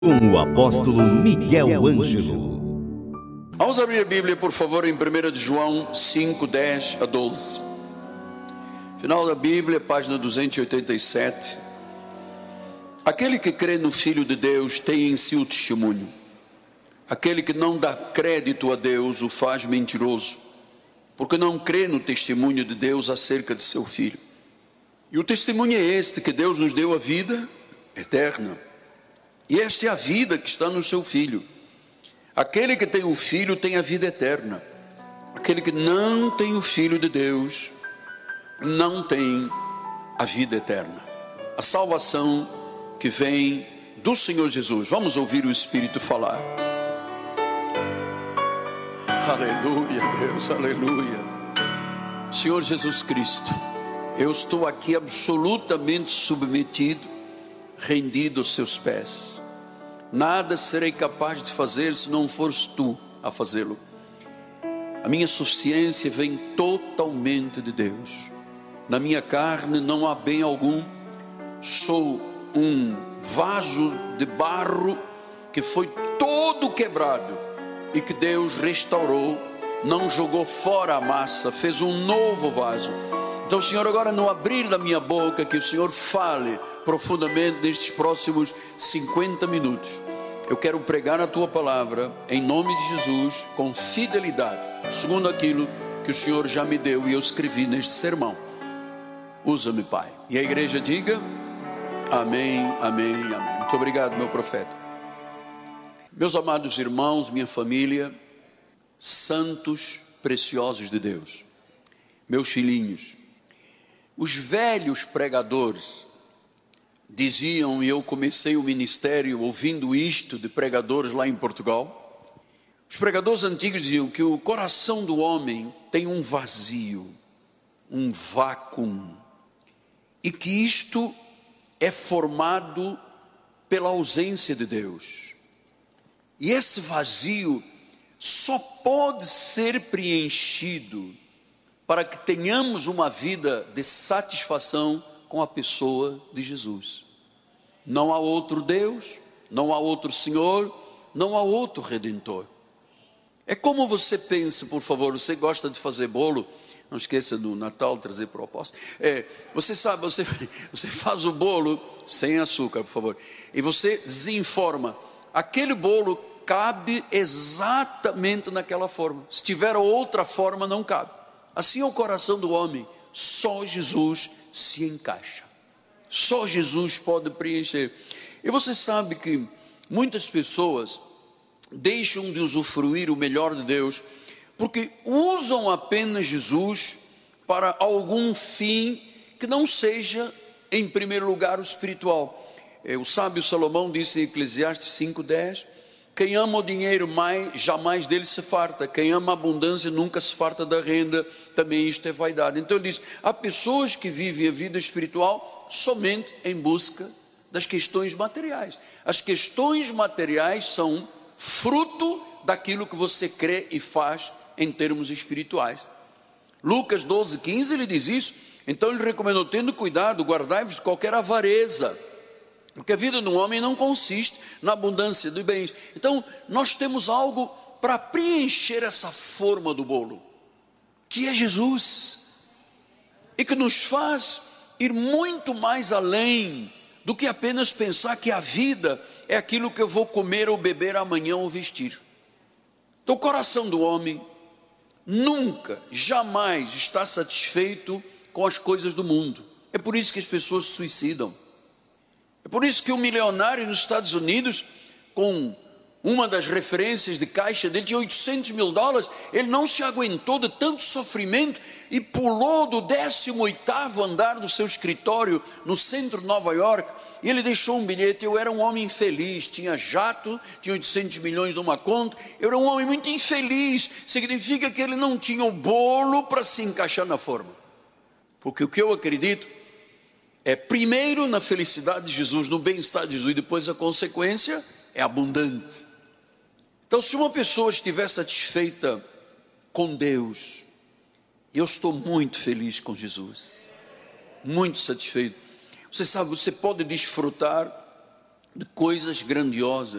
com o apóstolo Miguel Ângelo. Vamos abrir a Bíblia, por favor, em 1 de João 5, 10 a 12. Final da Bíblia, página 287. Aquele que crê no Filho de Deus tem em si o testemunho. Aquele que não dá crédito a Deus o faz mentiroso, porque não crê no testemunho de Deus acerca de seu Filho. E o testemunho é este, que Deus nos deu a vida eterna. E esta é a vida que está no seu Filho. Aquele que tem o Filho tem a vida eterna. Aquele que não tem o Filho de Deus não tem a vida eterna. A salvação que vem do Senhor Jesus. Vamos ouvir o Espírito falar. Aleluia, Deus, aleluia. Senhor Jesus Cristo, eu estou aqui absolutamente submetido, rendido aos seus pés. Nada serei capaz de fazer se não fores tu a fazê-lo. A minha suficiência vem totalmente de Deus. Na minha carne não há bem algum. Sou um vaso de barro que foi todo quebrado e que Deus restaurou, não jogou fora a massa, fez um novo vaso. Então, Senhor, agora no abrir da minha boca, que o Senhor fale profundamente nestes próximos 50 minutos. Eu quero pregar a tua palavra em nome de Jesus, com fidelidade, segundo aquilo que o Senhor já me deu e eu escrevi neste sermão. Usa-me, Pai. E a igreja diga amém, amém, amém. Muito obrigado, meu profeta. Meus amados irmãos, minha família, santos preciosos de Deus, meus filhinhos, os velhos pregadores diziam, e eu comecei o ministério ouvindo isto de pregadores lá em Portugal. Os pregadores antigos diziam que o coração do homem tem um vazio, um vácuo, e que isto é formado pela ausência de Deus. E esse vazio só pode ser preenchido para que tenhamos uma vida de satisfação com a pessoa de Jesus. Não há outro Deus, não há outro Senhor, não há outro Redentor. É como você pensa, por favor, você gosta de fazer bolo, não esqueça do Natal trazer para o apóstolo. Você sabe, você faz o bolo sem açúcar, por favor, e você desenforma. Aquele bolo cabe exatamente naquela forma. Se tiver outra forma, não cabe. Assim é o coração do homem. Só Jesus se encaixa. Só Jesus pode preencher. E você sabe que muitas pessoas deixam de usufruir o melhor de Deus porque usam apenas Jesus para algum fim que não seja, em primeiro lugar, o espiritual. O sábio Salomão disse em Eclesiastes 5:10: quem ama o dinheiro jamais dele se farta. Quem ama a abundância nunca se farta da renda. Também isto é vaidade. Então ele diz, há pessoas que vivem a vida espiritual somente em busca das questões materiais. As questões materiais são fruto daquilo que você crê e faz em termos espirituais. Lucas 12:15 ele diz isso. Então ele recomendou, tendo cuidado, guardai-vos de qualquer avareza, porque a vida do homem não consiste na abundância de bens. Então nós temos algo para preencher essa forma do bolo, que é Jesus, e que nos faz ir muito mais além do que apenas pensar que a vida é aquilo que eu vou comer ou beber amanhã ou vestir. Então o coração do homem nunca, jamais está satisfeito com as coisas do mundo. É por isso que as pessoas se suicidam. É por isso que um milionário nos Estados Unidos, com uma das referências de caixa dele, tinha $800 mil, ele não se aguentou de tanto sofrimento e pulou do 18º andar do seu escritório no centro de Nova York, e ele deixou um bilhete. Eu era um homem infeliz, tinha jato, tinha 800 milhões numa conta, eu era um homem muito infeliz. Significa que ele não tinha o bolo para se encaixar na forma, porque o que eu acredito é primeiro na felicidade de Jesus, no bem-estar de Jesus, e depois a consequência é abundante. Então, se uma pessoa estiver satisfeita com Deus, eu estou muito feliz com Jesus, muito satisfeito. Você sabe, você pode desfrutar de coisas grandiosas.